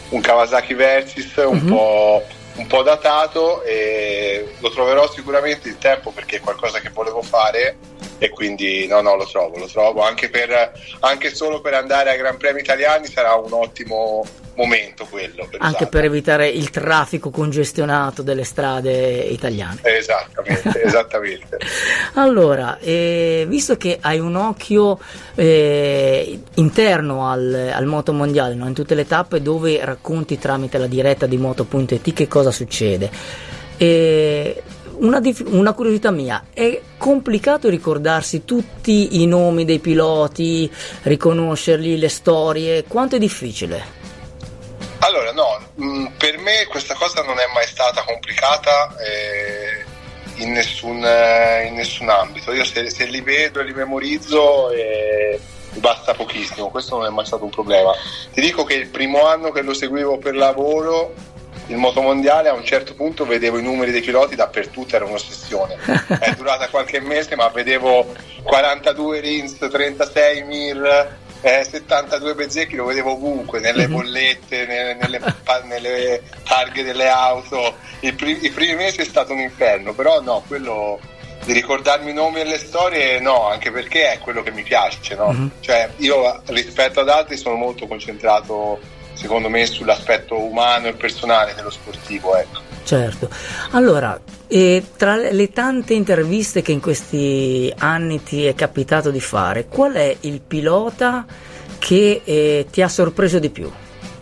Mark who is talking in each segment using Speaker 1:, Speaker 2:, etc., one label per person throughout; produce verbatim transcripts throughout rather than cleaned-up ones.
Speaker 1: un Kawasaki Versys un mm-hmm. po' un po' datato, e lo troverò sicuramente in tempo perché è qualcosa che volevo fare, e quindi no no lo trovo, lo trovo anche per anche solo per andare ai Gran Premi italiani sarà un ottimo momento quello, per
Speaker 2: anche
Speaker 1: usarlo.
Speaker 2: Per evitare il traffico congestionato delle strade italiane.
Speaker 1: Esattamente, esattamente.
Speaker 2: Allora, eh, visto che hai un occhio eh, interno al, al moto mondiale, no? In tutte le tappe dove racconti tramite la diretta di moto punto it che cosa succede, eh, una, dif- una curiosità mia, è complicato ricordarsi tutti i nomi dei piloti, riconoscerli, le storie, quanto è difficile?
Speaker 1: Allora no, mh, per me questa cosa non è mai stata complicata eh, in, nessun, eh, in nessun ambito. Io se, se li vedo e li memorizzo eh, mi basta pochissimo, questo non è mai stato un problema. Ti dico che il primo anno che lo seguivo per lavoro, il motomondiale, a un certo punto vedevo i numeri dei piloti dappertutto, era un'ossessione. È durata qualche mese, ma vedevo quarantadue Rins, trentasei Mir, Eh, settantadue Bezzecchi, lo vedevo ovunque, nelle mm-hmm. bollette, nelle, nelle, pa- nelle targhe delle auto. I, pri- I primi mesi è stato un inferno, però no, quello di ricordarmi i nomi e le storie no, anche perché è quello che mi piace, no? Mm-hmm. Cioè io rispetto ad altri sono molto concentrato, secondo me, sull'aspetto umano e personale dello sportivo, ecco.
Speaker 2: Certo. Allora, e tra le tante interviste che in questi anni ti è capitato di fare, qual è il pilota che eh, ti ha sorpreso di più?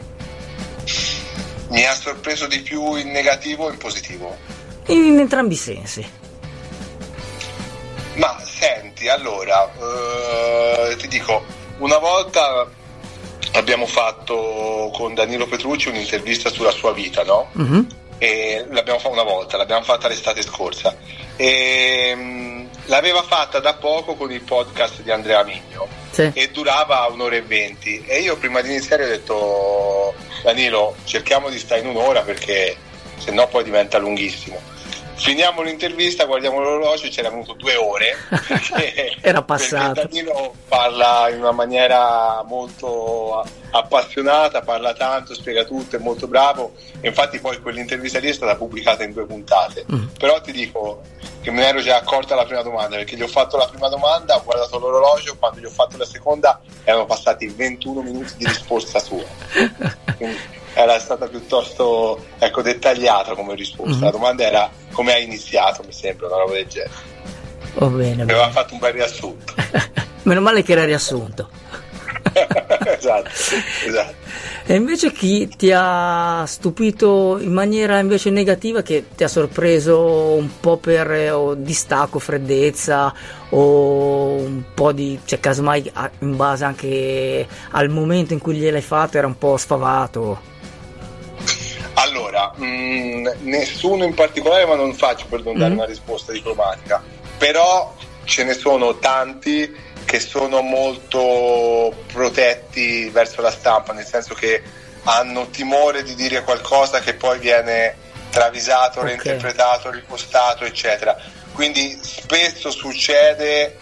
Speaker 1: Mi ha sorpreso di più in negativo o in positivo?
Speaker 2: In, in entrambi i sensi.
Speaker 1: Ma senti, allora, eh, ti dico, una volta abbiamo fatto con Danilo Petrucci un'intervista sulla sua vita, no? Mm-hmm. E l'abbiamo fatta una volta, l'abbiamo fatta l'estate scorsa e mh, l'aveva fatta da poco con il podcast di Andrea Migno, sì. E durava un'ora e venti, e io prima di iniziare ho detto: Danilo, cerchiamo di stare in un'ora perché sennò poi diventa lunghissimo. Finiamo l'intervista, guardiamo l'orologio, c'era venuto due ore perché,
Speaker 2: era passato.
Speaker 1: Perché Danilo parla in una maniera molto appassionata, parla tanto, spiega tutto, è molto bravo, e infatti poi quell'intervista lì è stata pubblicata in due puntate. Mm. Però ti dico che me ne ero già accorta alla prima domanda, perché gli ho fatto la prima domanda, ho guardato l'orologio, quando gli ho fatto la seconda erano passati ventuno minuti di risposta sua. Quindi era stata piuttosto, ecco, dettagliata come risposta. Mm-hmm. La domanda era: come hai iniziato, mi sembra, una roba del genere.
Speaker 2: Oh, bene,
Speaker 1: mi aveva fatto un bel riassunto.
Speaker 2: Meno male che era riassunto.
Speaker 1: esatto, esatto.
Speaker 2: E invece chi ti ha stupito in maniera invece negativa, che ti ha sorpreso un po' per o distacco, freddezza, o un po' di, cioè casomai in base anche al momento in cui gliel'hai fatto era un po' sfavato?
Speaker 1: Allora, mh, nessuno in particolare, ma non faccio per non dare mm. una risposta diplomatica, però ce ne sono tanti che sono molto protetti verso la stampa, nel senso che hanno timore di dire qualcosa che poi viene travisato, okay, reinterpretato, ripostato, eccetera. Quindi spesso succede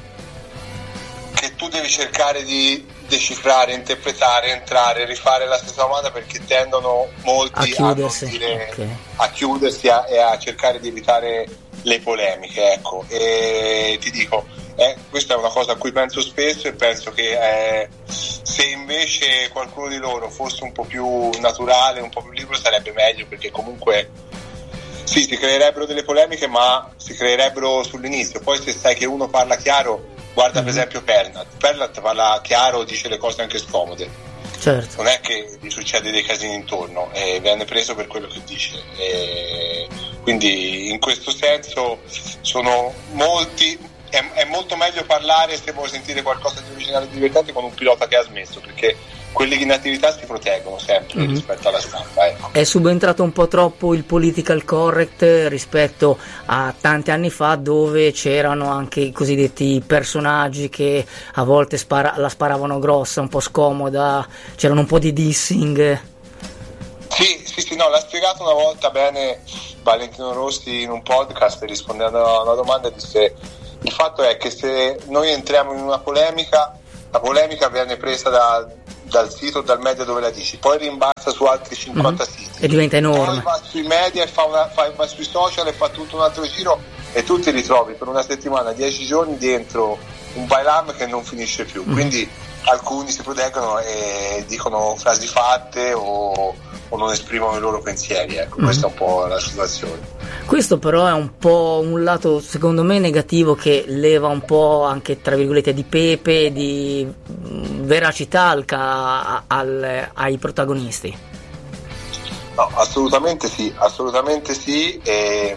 Speaker 1: che tu devi cercare di decifrare, interpretare, entrare, rifare la stessa domanda, perché tendono molti a, a, non dire, okay. a chiudersi a, e a cercare di evitare le polemiche, ecco. E ti dico, eh, questa è una cosa a cui penso spesso, e penso che eh, se invece qualcuno di loro fosse un po' più naturale, un po' più libero, sarebbe meglio, perché comunque sì, si creerebbero delle polemiche, ma si creerebbero sull'inizio. Poi se sai che uno parla chiaro, guarda mm-hmm. per esempio Pernat Pernat parla chiaro, dice le cose anche scomode,
Speaker 2: certo.
Speaker 1: Non è che gli succede dei casini intorno, e viene preso per quello che dice, e quindi in questo senso sono molti, è, è molto meglio parlare, se vuoi sentire qualcosa di originale e divertente, con un pilota che ha smesso, perché quelli in attività si proteggono sempre mm-hmm. rispetto alla stampa, ecco.
Speaker 2: È subentrato un po' troppo il political correct rispetto a tanti anni fa, dove c'erano anche i cosiddetti personaggi che a volte spara- la sparavano grossa, un po' scomoda, c'erano un po' di dissing.
Speaker 1: Sì, sì, sì, no, l'ha spiegato una volta bene Valentino Rossi in un podcast, rispondendo a una domanda, disse: il fatto è che se noi entriamo in una polemica, la polemica viene presa da dal sito, dal media dove la dici, poi rimbalza su altri cinquanta
Speaker 2: mm-hmm.
Speaker 1: siti
Speaker 2: e diventa enorme,
Speaker 1: poi va sui media e fa, una, fa va sui social e fa tutto un altro giro, e tu ti ritrovi per una settimana, dieci giorni dentro un bailam che non finisce più. mm-hmm. Quindi alcuni si proteggono e dicono frasi fatte o, o non esprimono i loro pensieri, ecco. mm-hmm. Questa è un po' la situazione.
Speaker 2: Questo però è un po' un lato secondo me negativo, che leva un po' anche tra virgolette di pepe, di veracità al, al, ai protagonisti.
Speaker 1: No, assolutamente sì, assolutamente sì, e,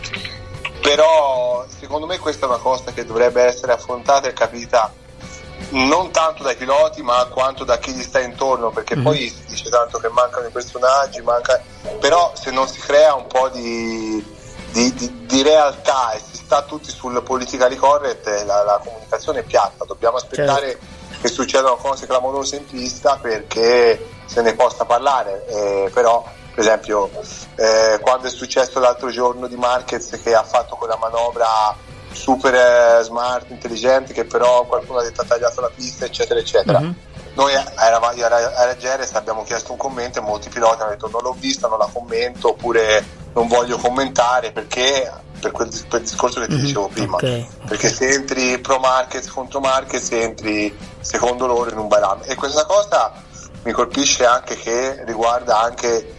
Speaker 1: però secondo me questa è una cosa che dovrebbe essere affrontata e capita non tanto dai piloti ma quanto da chi gli sta intorno, perché mm-hmm. poi si dice tanto che mancano i personaggi, manca... però se non si crea un po' di, di, di, di realtà e si sta tutti sul politically correct, la, la comunicazione è piatta. Dobbiamo aspettare certo. che succedano cose clamorose in pista perché se ne possa parlare, eh, però per esempio eh, quando è successo l'altro giorno di Marquez che ha fatto quella manovra super eh, smart, intelligente, che però qualcuno ha detto ha tagliato la pista, eccetera eccetera. Mm-hmm. Noi eravamo io a Jerez, abbiamo chiesto un commento e molti piloti hanno detto non l'ho vista, non la commento, oppure non voglio commentare perché per quel, per il discorso che ti mm-hmm. dicevo prima, okay. perché se entri pro Marquez contro Marquez entri secondo loro in un bailam, e questa cosa mi colpisce anche che riguarda anche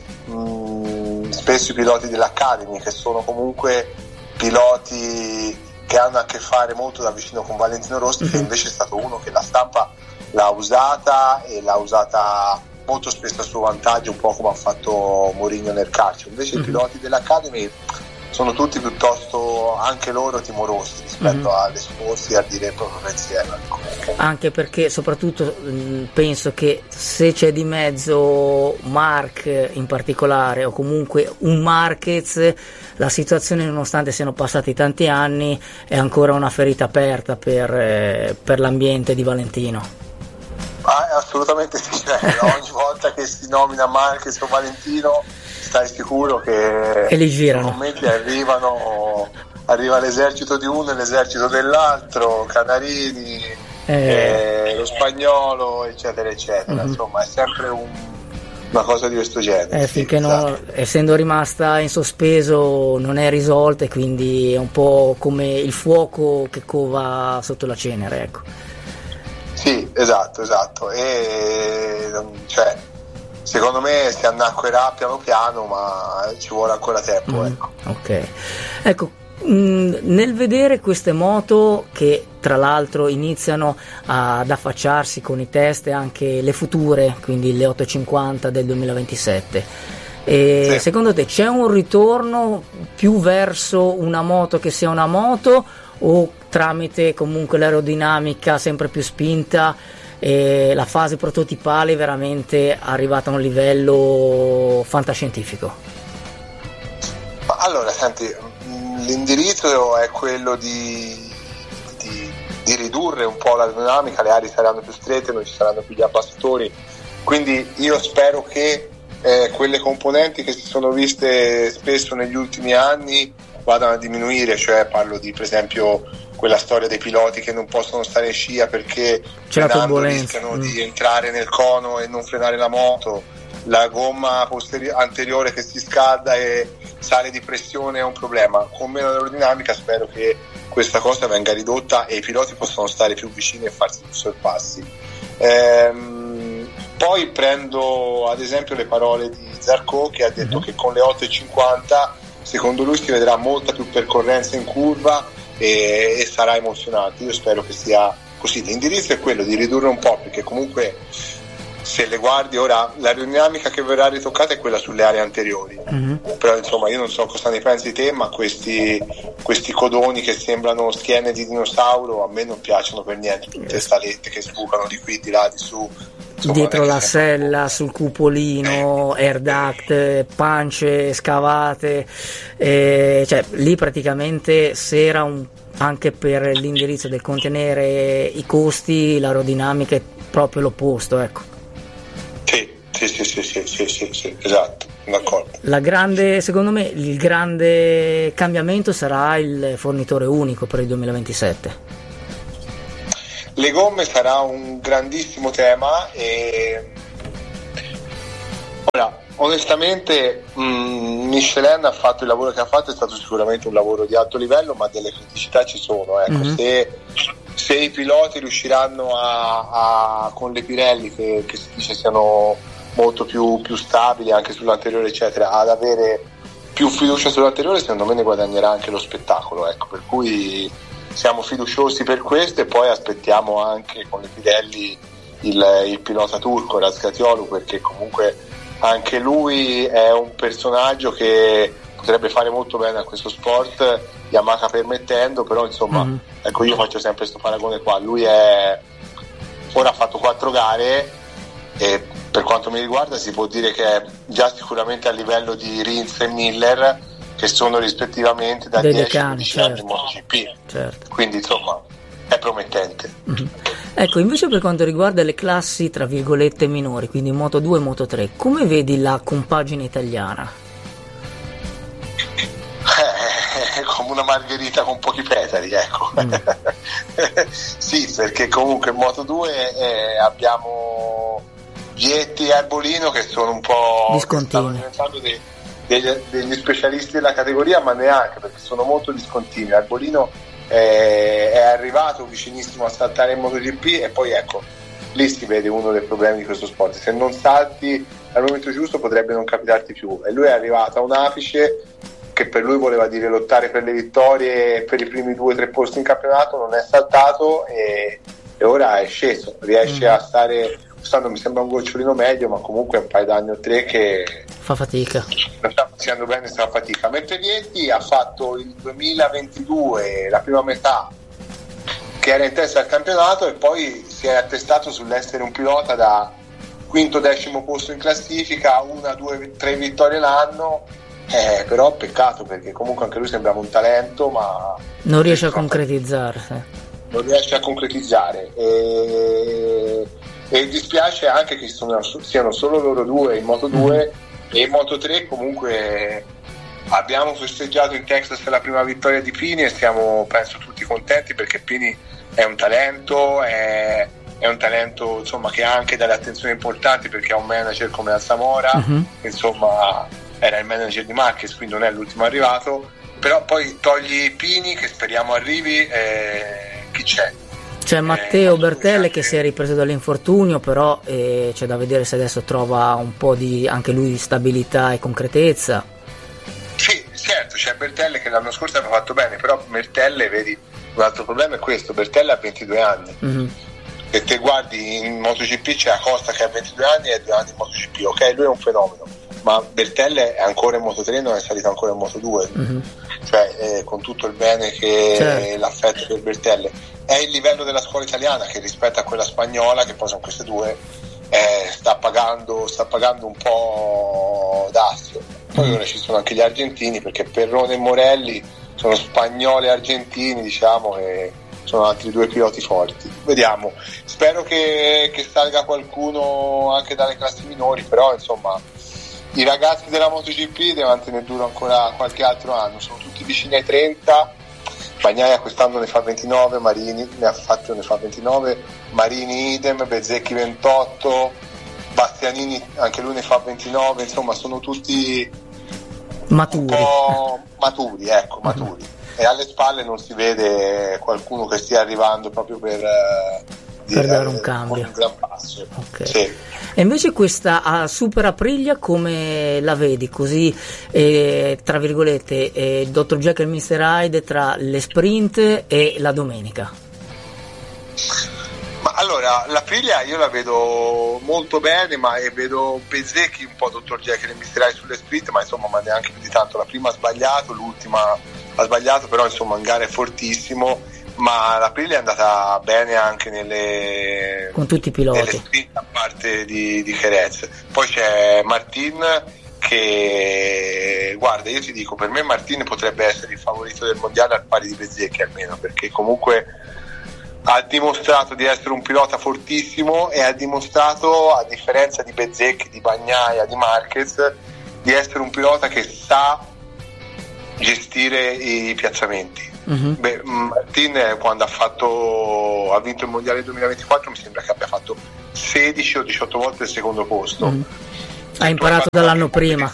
Speaker 1: mh, spesso i piloti dell'Academy, che sono comunque piloti che hanno a che fare molto da vicino con Valentino Rossi, mm-hmm. che invece è stato uno che la stampa l'ha usata e l'ha usata molto spesso a suo vantaggio, un po' come ha fatto Mourinho nel calcio. Invece mm-hmm. i piloti dell'Academy sono tutti piuttosto anche loro timorosi rispetto mm-hmm. all'esporsi e a dire il proprio pensiero.
Speaker 2: Anche perché soprattutto mh, penso che se c'è di mezzo Marc in particolare o comunque un Marquez, la situazione, nonostante siano passati tanti anni, è ancora una ferita aperta per, eh, per l'ambiente di Valentino.
Speaker 1: Ah, assolutamente sì, cioè, ogni volta che si nomina Marquez o Valentino stai sicuro che
Speaker 2: e li girano.
Speaker 1: I commenti arrivano, arriva l'esercito di uno e l'esercito dell'altro, Canarini, eh. Eh, lo spagnolo, eccetera eccetera. Mm-hmm. Insomma è sempre un, una cosa di questo genere.
Speaker 2: Eh,
Speaker 1: sì,
Speaker 2: finché
Speaker 1: esatto.
Speaker 2: non, essendo rimasta in sospeso non è risolta, e quindi è un po' come il fuoco che cova sotto la cenere, ecco.
Speaker 1: Sì, esatto, esatto. E cioè secondo me si annacquerà piano piano, ma ci vuole ancora tempo. Mm, ecco.
Speaker 2: Ok, ecco, mh, nel vedere queste moto che tra l'altro iniziano ad affacciarsi con i test anche le future, quindi le ottocentocinquanta del duemilaventisette, e sì. secondo te c'è un ritorno più verso una moto che sia una moto, o tramite comunque l'aerodinamica sempre più spinta e la fase prototipale veramente arrivata a un livello fantascientifico?
Speaker 1: Allora, senti, l'indirizzo è quello di, di, di ridurre un po' l'aerodinamica, le aree saranno più strette, non ci saranno più gli abbassatori, quindi io spero che eh, quelle componenti che si sono viste spesso negli ultimi anni vadano a diminuire, cioè parlo di per esempio quella storia dei piloti che non possono stare in scia perché frenando rischiano mm. di entrare nel cono e non frenare la moto, la gomma posteri- anteriore che si scalda e sale di pressione è un problema. Con meno aerodinamica spero che questa cosa venga ridotta e i piloti possano stare più vicini e farsi più sorpassi. Ehm, poi prendo ad esempio le parole di Zarco, che ha detto mm-hmm. che con le otto e cinquanta secondo lui si vedrà molta più percorrenza in curva e, e sarà emozionante. Io spero che sia così. L'indirizzo è quello di ridurre un po', perché comunque se le guardi ora l'aerodinamica che verrà ritoccata è quella sulle aree anteriori, mm-hmm. però insomma io non so cosa ne pensi te, ma questi, questi codoni che sembrano schiene di dinosauro a me non piacciono per niente, tutte le salette che sbucano di qui, di là, di su. Insomma,
Speaker 2: dietro la sella, sul cupolino, eh. air duct, pance scavate, eh, cioè lì praticamente se era un, anche per l'indirizzo del contenere i costi, l'aerodinamica è proprio l'opposto, ecco.
Speaker 1: Sì, sì, sì, sì, sì, sì, sì, sì, esatto, d'accordo.
Speaker 2: La grande, secondo me il grande cambiamento sarà il fornitore unico per il duemilaventisette.
Speaker 1: le gomme sarà un grandissimo tema e ora onestamente mh, Michelin ha fatto il lavoro che ha fatto, è stato sicuramente un lavoro di alto livello, ma delle criticità ci sono, ecco. Mm-hmm. se, se i piloti riusciranno a, a con le Pirelli che, che si dice siano molto più, più stabili anche sull'anteriore eccetera, ad avere più fiducia sull'anteriore, secondo me ne guadagnerà anche lo spettacolo, ecco. Per cui siamo fiduciosi per questo e poi aspettiamo anche con le Pirelli il, il pilota turco Razgatlioglu, perché comunque anche lui è un personaggio che potrebbe fare molto bene a questo sport, Yamaha permettendo, però insomma mm-hmm. ecco, io faccio sempre questo paragone qua, lui è ora ha fatto quattro gare e per quanto mi riguarda si può dire che è già sicuramente a livello di Rins e Miller, che sono rispettivamente da dieci a dodici certo. anni in MotoGP, certo. Quindi insomma è promettente. Mm-hmm.
Speaker 2: Ecco, invece per quanto riguarda le classi tra virgolette minori, quindi Moto due e Moto tre, come vedi la compagine italiana?
Speaker 1: Eh, come una margherita con pochi petali, ecco. Mm. Sì, perché comunque in Moto due eh, abbiamo Vietti e Arbolino che sono un po'
Speaker 2: discontinui,
Speaker 1: diventando dei, degli, degli specialisti della categoria, ma neanche, perché sono molto discontinui. Arbolino eh, è arrivato vicinissimo a saltare in MotoGP e poi ecco, lì si vede uno dei problemi di questo sport, se non salti al momento giusto potrebbe non capitarti più, e lui è arrivato a un apice che per lui voleva dire lottare per le vittorie per i primi due o tre posti in campionato, non è saltato e, e ora è sceso, riesce mm. a stare, quest'anno mi sembra un gocciolino medio, ma comunque è un paio d'anni o tre che
Speaker 2: fa fatica,
Speaker 1: non sta facendo bene, sta fatica. Mentre Vietti ha fatto il duemilaventidue, la prima metà, che era in testa al campionato, e poi si è attestato sull'essere un pilota da quinto decimo posto in classifica, una, due, tre vittorie l'anno, eh, però peccato perché comunque anche lui sembrava un talento, ma
Speaker 2: non riesce a concretizzarsi,
Speaker 1: non riesce a concretizzare e, e dispiace anche che sono, siano solo loro due in Moto due mm. e in Moto tre comunque abbiamo festeggiato in Texas la prima vittoria di Pini e siamo penso tutti contenti perché Pini è un talento, è, è un talento insomma che ha anche delle attenzioni importanti perché ha un manager come Alzamora, mm-hmm. insomma era il manager di Marquez, quindi non è l'ultimo arrivato, però poi togli Pini che speriamo arrivi, eh, chi c'è?
Speaker 2: C'è Matteo eh, Bertelle che si è ripreso dall'infortunio, però eh, c'è da vedere se adesso trova un po' di anche lui stabilità e concretezza.
Speaker 1: Sì, certo, c'è Bertelle che l'anno scorso aveva fatto bene, però Bertelle, vedi, un altro problema è questo, Bertelle ha ventidue anni. Mm-hmm. Se te guardi in MotoGP c'è Acosta che ha ventidue anni e due anni in MotoGP, ok, lui è un fenomeno, ma Bertelle è ancora in Moto tre, non è salito ancora in Moto due, mm-hmm. cioè eh, con tutto il bene che certo. l'affetto per Bertelle è il livello della scuola italiana che rispetto a quella spagnola, che poi sono queste due, eh, sta pagando sta pagando un po' d'astio. Poi mm-hmm. ora ci sono anche gli argentini, perché Perrone e Morelli sono spagnoli e argentini, diciamo, e sono altri due piloti forti. Vediamo, spero che, che salga qualcuno anche dalle classi minori, però insomma i ragazzi della MotoGP devono tenere duro ancora qualche altro anno, sono tutti vicini ai trenta. Bagnaia quest'anno ne fa ventinove, Marini ne ha fatto ne fa ventinove, Marini idem, Bezzecchi ventotto, Bastianini anche lui ne fa ventinove, insomma sono tutti
Speaker 2: maturi,
Speaker 1: un po' maturi, ecco, maturi. E alle spalle non si vede qualcuno che stia arrivando proprio per
Speaker 2: per dare un cambio,
Speaker 1: un gran passo.
Speaker 2: Okay.
Speaker 1: Sì.
Speaker 2: E invece questa uh, Super Aprilia come la vedi? Così eh, tra virgolette eh, il dottor Jekyll e mister Hyde tra le sprint e la domenica.
Speaker 1: Ma allora l'Aprilia io la vedo molto bene, ma e vedo Bezzecchi un po' dottor Jekyll e mister Hyde sulle sprint, ma insomma ma neanche più di tanto. La prima ha sbagliato, l'ultima ha sbagliato, però insomma in gara è fortissimo. Ma l'Aprilia è andata bene anche nelle
Speaker 2: con tutti i piloti,
Speaker 1: nelle sprint a parte di, di Jerez. Poi c'è Martin che, guarda, io ti dico, per me Martin potrebbe essere il favorito del mondiale al pari di Bezzecchi almeno, perché comunque ha dimostrato di essere un pilota fortissimo e ha dimostrato, a differenza di Bezzecchi, di Bagnaia, di Marquez, di essere un pilota che sa gestire i piazzamenti. Uh-huh. Beh, Martin quando ha fatto ha vinto il mondiale duemilaventiquattro mi sembra che abbia fatto sedici o diciotto volte il secondo posto. Uh-huh.
Speaker 2: Ha imparato dall'anno prima.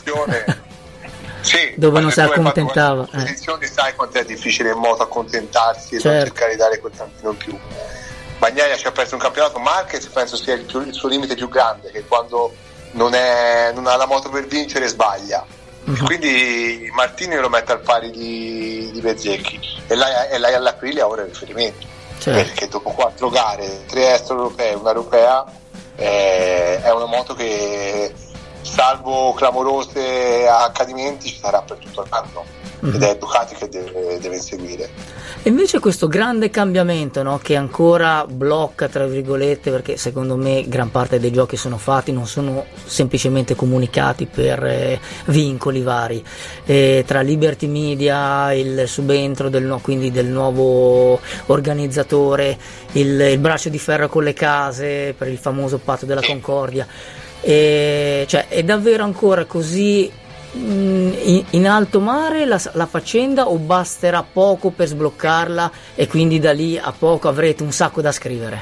Speaker 1: Sì,
Speaker 2: dove non si accontentava.
Speaker 1: Eh. Sai quanto è difficile in moto accontentarsi e certo. non cercare di dare quel tantino in più. Bagnaia ci ha perso un campionato, Marquez penso sia il, più, il suo limite più grande, che quando non, è, non ha la moto per vincere sbaglia. Uh-huh. Quindi Martini lo mette al pari di, di Bezzecchi e lei, e lei all'Aprilia ora è riferimento, certo. perché dopo quattro gare, tre extraeuropee, una europea, eh, è una moto che salvo clamorose accadimenti ci sarà per tutto l'anno, mm-hmm. ed è Ducati che deve, deve inseguire.
Speaker 2: E invece questo grande cambiamento, no, che ancora blocca tra virgolette, perché secondo me gran parte dei giochi sono fatti, non sono semplicemente comunicati per eh, vincoli vari, e tra Liberty Media, il subentro del, no, quindi del nuovo organizzatore, il, il braccio di ferro con le case per il famoso patto della Concordia. E, cioè, è davvero ancora così mh, in, in alto mare la, la faccenda, o basterà poco per sbloccarla e quindi da lì a poco avrete un sacco da scrivere?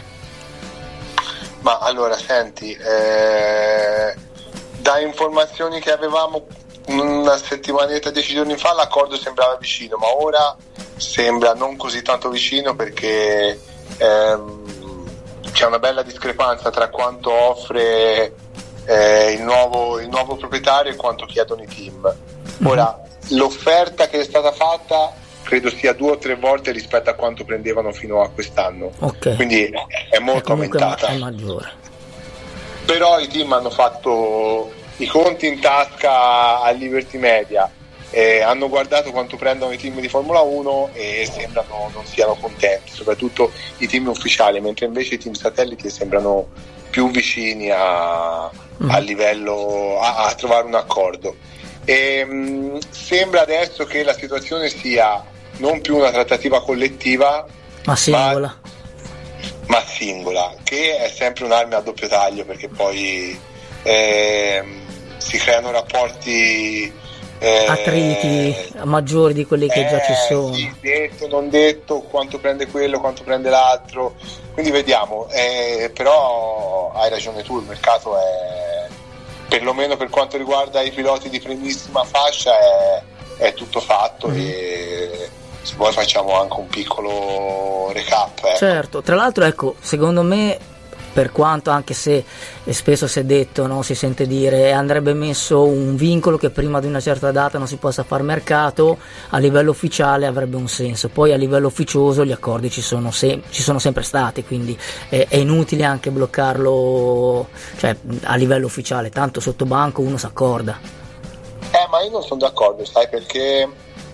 Speaker 1: Ma allora senti, eh, da informazioni che avevamo una settimanetta, dieci giorni fa, l'accordo sembrava vicino, ma ora sembra non così tanto vicino, perché ehm, c'è una bella discrepanza tra quanto offre Eh, il, nuovo, il nuovo proprietario e quanto chiedono i team. Ora, mm-hmm. l'offerta che è stata fatta credo sia due o tre volte rispetto a quanto prendevano fino a quest'anno, okay. quindi è molto è aumentata,
Speaker 2: è maggiore.
Speaker 1: Però i team hanno fatto i conti in tasca a Liberty Media, eh, hanno guardato quanto prendono i team di Formula uno e sembrano non siano contenti, soprattutto i team ufficiali, mentre invece i team satelliti sembrano più vicini a, mm. a livello a, a trovare un accordo. E, mh, sembra adesso che la situazione sia non più una trattativa collettiva
Speaker 2: ma singola,
Speaker 1: ma, ma singola, che è sempre un'arma a doppio taglio, perché poi eh, si creano rapporti eh,
Speaker 2: attriti maggiori di quelli che
Speaker 1: eh,
Speaker 2: già ci sono,
Speaker 1: sì, detto, non detto, quanto prende quello, quanto prende l'altro, quindi vediamo, eh, però hai ragione tu, il mercato è, perlomeno per quanto riguarda i piloti di primissima fascia, è, è tutto fatto, mm. e se poi facciamo anche un piccolo recap, ecco.
Speaker 2: Certo, tra l'altro ecco, secondo me, per quanto anche se spesso si è detto, no, si sente dire andrebbe messo un vincolo che prima di una certa data non si possa far mercato, a livello ufficiale avrebbe un senso, poi a livello ufficioso gli accordi ci sono, se- ci sono sempre stati, quindi è, è inutile anche bloccarlo, cioè a livello ufficiale, tanto sotto banco uno si accorda.
Speaker 1: Eh ma io non sono d'accordo, sai, perché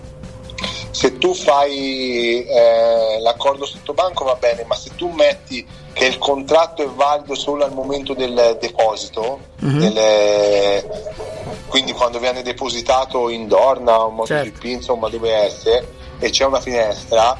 Speaker 1: se tu fai eh, l'accordo sotto banco va bene, ma se tu metti che il contratto è valido solo al momento del deposito, mm-hmm. delle, quindi quando viene depositato in Dorna o MotoGP, certo. insomma dove essere, e c'è una finestra,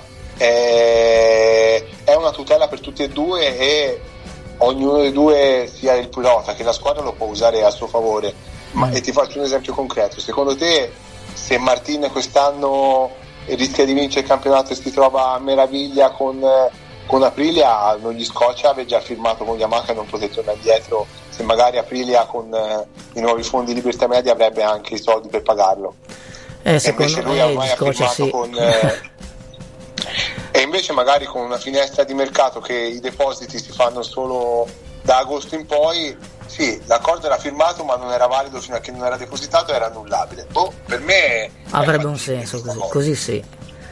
Speaker 1: eh, è una tutela per tutti e due, e ognuno dei due, sia il pilota che la squadra, lo può usare a suo favore. Ma, mm. e ti faccio un esempio concreto: secondo te, se Martin quest'anno rischia di vincere il campionato e si trova a meraviglia con, con Aprilia, non gli scoccia aver già firmato con Yamaha e non poter tornare indietro, se magari Aprilia con eh, i nuovi fondi Libertà Media avrebbe anche i soldi per pagarlo,
Speaker 2: eh,
Speaker 1: e invece lui ormai ha firmato sì. con eh, e invece magari con una finestra di mercato che i depositi si fanno solo da agosto in poi, sì, l'accordo era firmato ma non era valido fino a che non era depositato, era annullabile. Boh, per me
Speaker 2: avrebbe un senso così, così sì.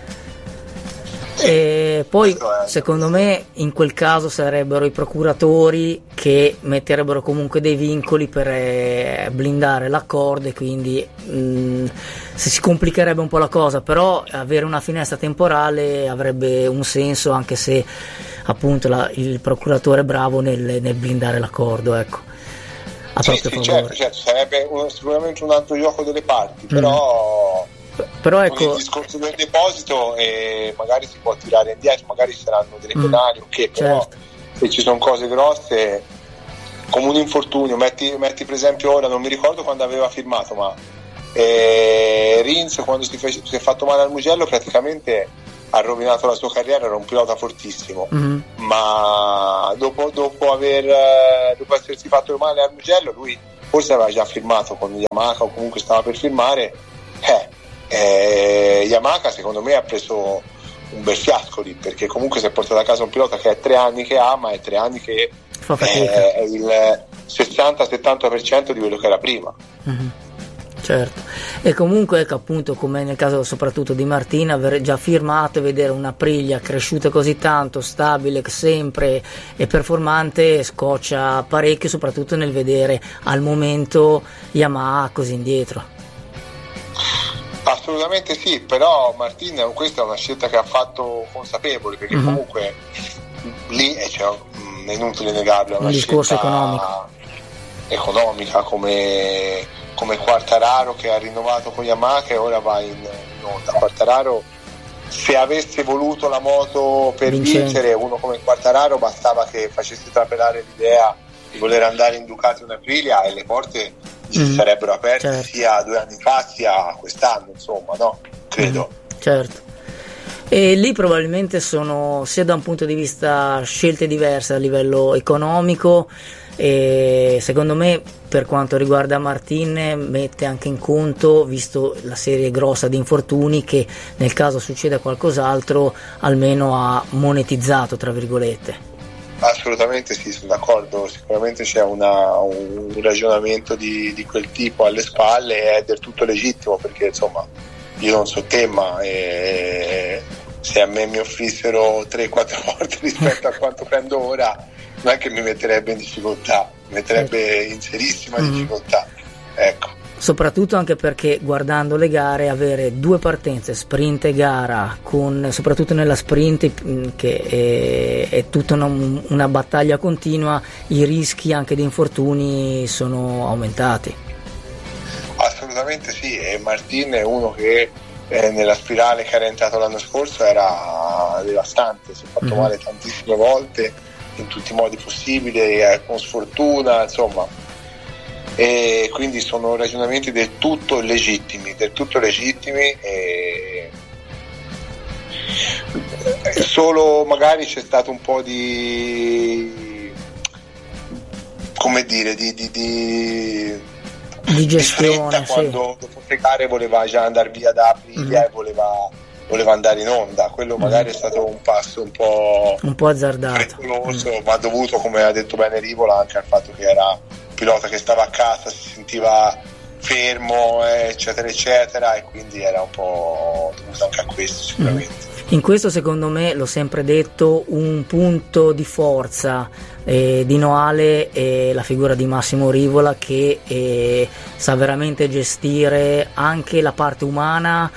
Speaker 2: E poi secondo me in quel caso sarebbero i procuratori che metterebbero comunque dei vincoli per blindare l'accordo, e quindi mh, se si complicherebbe un po' la cosa, però avere una finestra temporale avrebbe un senso, anche se appunto la, il procuratore è bravo nel, nel blindare l'accordo, ecco, a
Speaker 1: sì,
Speaker 2: proprio
Speaker 1: sì,
Speaker 2: favore.
Speaker 1: Certo, certo, sarebbe un, sicuramente un altro gioco delle parti, però mm.
Speaker 2: Però ecco,
Speaker 1: con il discorso del deposito e magari si può tirare indietro, magari ci saranno delle penali, mm, ok, però certo. se ci sono cose grosse come un infortunio, metti, metti per esempio, ora non mi ricordo quando aveva firmato, ma eh, Rins quando si, fece, si è fatto male al Mugello praticamente ha rovinato la sua carriera, era un pilota fortissimo, mm-hmm. ma dopo, dopo, aver, dopo essersi fatto male al Mugello, lui forse aveva già firmato con Yamaha o comunque stava per firmare, eh, eh, Yamaha secondo me ha preso un bel fiasco lì, perché comunque si è portato a casa un pilota che è tre anni che ha, ma è tre anni che è, è il sessanta settanta per cento di quello che era prima.
Speaker 2: Mm-hmm. Certo, e comunque ecco, appunto, come nel caso soprattutto di Martina, aver già firmato e vedere una Aprilia cresciuta così tanto, stabile sempre e performante, scoccia parecchio, soprattutto nel vedere al momento Yamaha così indietro.
Speaker 1: Assolutamente sì, però Martina questa è una scelta che ha fatto consapevole, perché mm-hmm. comunque lì è, cioè, è inutile negarlo, è una
Speaker 2: un discorso
Speaker 1: scelta
Speaker 2: economico.
Speaker 1: economica come come Quartararo, che ha rinnovato con Yamaha e ora va in, in Honda. Quartararo, se avesse voluto la moto per Vincente. vincere, uno come Quartararo bastava che facesse trapelare l'idea di voler andare in Ducati o in Aprilia e le porte gli mm. sarebbero aperte, certo. sia due anni fa sia quest'anno, insomma, no? Credo.
Speaker 2: Mm. Certo. E lì probabilmente sono sia da un punto di vista scelte diverse a livello economico, e secondo me per quanto riguarda Martin mette anche in conto, visto la serie grossa di infortuni, che nel caso succeda qualcos'altro almeno ha monetizzato, tra virgolette.
Speaker 1: Assolutamente sì, sono d'accordo, sicuramente c'è una, un ragionamento di, di quel tipo alle spalle, è del tutto legittimo, perché insomma io non so te, ma eh, se a me mi offrissero tre quattro volte rispetto a quanto prendo ora, non è che mi metterebbe in difficoltà, mi metterebbe in serissima mm-hmm. difficoltà, ecco.
Speaker 2: Soprattutto anche perché guardando le gare, avere due partenze, sprint e gara, con, soprattutto nella sprint che è, è tutta una, una battaglia continua, i rischi anche di infortuni sono aumentati.
Speaker 1: Assolutamente sì, e Martin è uno che eh, nella spirale che era entrato l'anno scorso era devastante, si è fatto mm-hmm. male tantissime volte in tutti i modi possibili, eh, con sfortuna, insomma, e quindi sono ragionamenti del tutto legittimi, del tutto legittimi e solo magari c'è stato un po' di, come dire, di, di, di,
Speaker 2: di gestione,
Speaker 1: di quando sì. dopo tre gare voleva già andare via da Aprilia mm. e voleva voleva andare in onda, quello magari mm. è stato un passo un po'
Speaker 2: un po' azzardato,
Speaker 1: frettoloso, mm. ma dovuto, come ha detto bene Rivola, anche al fatto che era un pilota che stava a casa, si sentiva fermo, eccetera eccetera, e quindi era un po' dovuto anche a questo sicuramente.
Speaker 2: Mm. In questo, secondo me, l'ho sempre detto, un punto di forza eh, di Noale è la figura di Massimo Rivola, che eh, sa veramente gestire anche la parte umana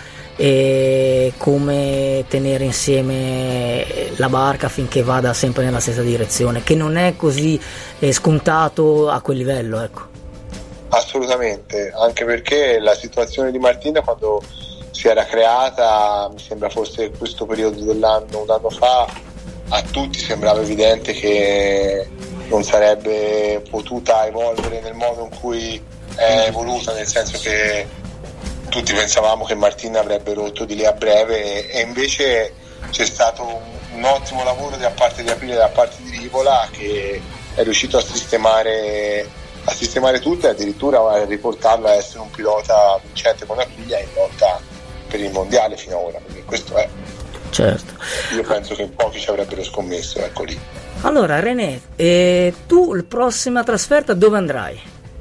Speaker 2: e come tenere insieme la barca affinché vada sempre nella stessa direzione, che non è così eh, scontato a quel livello, ecco.
Speaker 1: Assolutamente, anche perché la situazione di Martina, quando si era creata, mi sembra fosse questo periodo dell'anno, un anno fa, a tutti sembrava evidente che non sarebbe potuta evolvere nel modo in cui è evoluta, nel senso che tutti pensavamo che Martina avrebbe rotto di lì a breve, e invece c'è stato un, un ottimo lavoro da parte di Aprilia e da parte di Rivola, che è riuscito a sistemare a sistemare tutto e addirittura a riportarla a essere un pilota vincente con Aprilia in lotta per il mondiale fino ad ora, quindi questo è,
Speaker 2: certo,
Speaker 1: io penso che in pochi ci avrebbero scommesso, ecco lì.
Speaker 2: Allora René, eh, tu la prossima trasferta dove andrai?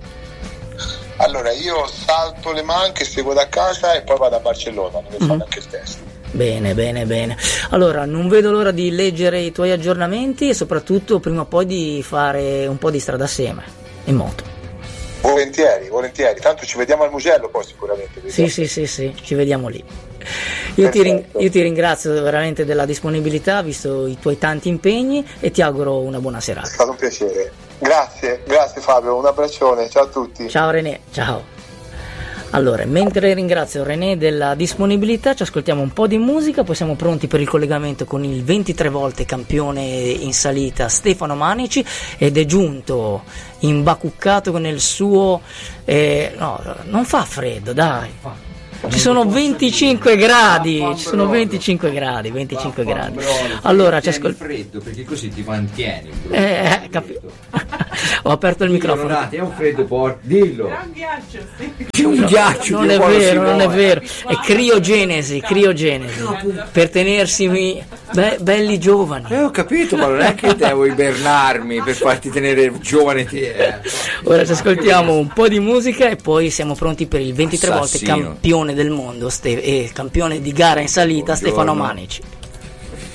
Speaker 1: Allora io salto Le Mans, che seguo da casa, e poi vado a Barcellona, dove mm-hmm. fanno anche il test.
Speaker 2: Bene, bene, bene. Allora, non vedo l'ora di leggere i tuoi aggiornamenti e soprattutto prima o poi di fare un po' di strada assieme, in moto.
Speaker 1: Volentieri, volentieri. Tanto ci vediamo al Mugello poi sicuramente.
Speaker 2: Sì, sì, sì, sì, ci vediamo lì. Io ti, ring- io ti ringrazio veramente della disponibilità, visto i tuoi tanti impegni, e ti auguro una buona serata.
Speaker 1: È stato un piacere. Grazie, grazie Fabio, un abbraccione, ciao a tutti.
Speaker 2: Ciao René, ciao. Allora, mentre ringrazio René della disponibilità, ci ascoltiamo un po' di musica, poi siamo pronti per il collegamento con il ventitré volte campione in salita Stefano Manici, ed è giunto imbacuccato nel suo... Eh, no, non fa freddo, dai. Ci sono venticinque gradi, ci sono venticinque gradi, venticinque gradi. Allora, ci ascol-
Speaker 3: freddo, perché così ti mantieni.
Speaker 2: Eh, capi- Ho aperto il microfono.
Speaker 3: È un freddo, por- dillo.
Speaker 4: È un ghiaccio, sì.
Speaker 3: C'è un ghiaccio.
Speaker 2: Non è vero, non è vero. È criogenesi, criogenesi. Per tenersi be- belli giovani.
Speaker 3: Eh, ho capito, ma non è che devo ibernarmi per farti tenere giovane te. Eh.
Speaker 2: Ora ci ascoltiamo un po' di musica e poi siamo pronti per il ventitré volte
Speaker 3: Assassino.
Speaker 2: campione del mondo Ste- e campione di gara in salita
Speaker 3: Buongiorno.
Speaker 2: Stefano Manici.